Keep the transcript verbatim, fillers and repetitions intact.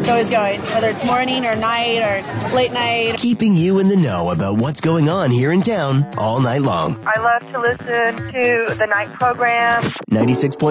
It's always going, whether it's morning or night or late night. Keeping you in the know about what's going on here in town all night long. I love to listen to the night program. ninety-six point